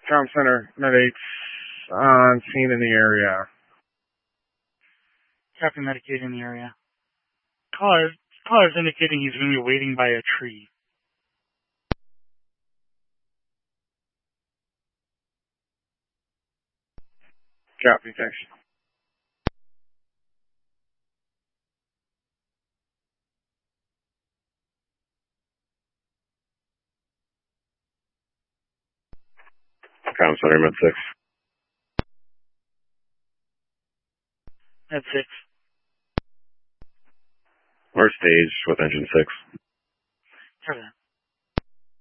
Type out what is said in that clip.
Comm Center, Med 8 on scene in the area. Copy, Medic 8 in the area. Caller's indicating he's going to be waiting by a tree. Copy, thanks. Comm Center, Med 6. Med 6. We're staged with engine 6. Copy that.